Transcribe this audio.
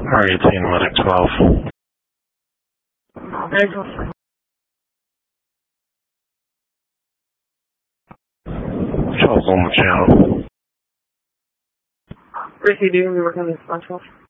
R18, Medic 12. Charles on the channel. Ricky, do you work on this 12?